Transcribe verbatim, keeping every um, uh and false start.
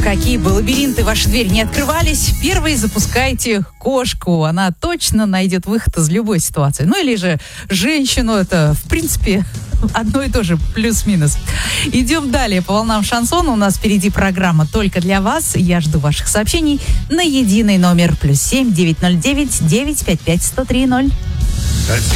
какие бы лабиринты ваши двери не открывались, первой запускайте кошку. Она точно найдет выход из любой ситуации. Ну или же женщину. Это, в принципе, одно и то же, плюс-минус. Идем далее по волнам шансона. У нас впереди программа «Только для вас». Я жду ваших сообщений на единый номер плюс семь девятьсот девять девять пять пять сто три ноль.